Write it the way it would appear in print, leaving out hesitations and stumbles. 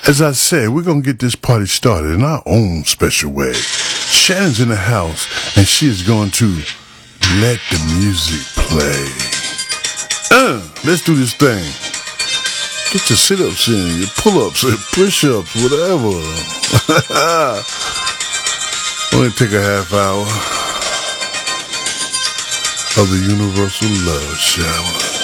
As I said, we're going to get this party started in our own special way. Shannon's in the house, and she is going to let the music play. Let's do this thing. Get your sit-ups in, your pull-ups, your push-ups, whatever. Only take a half hour of the universal love shower.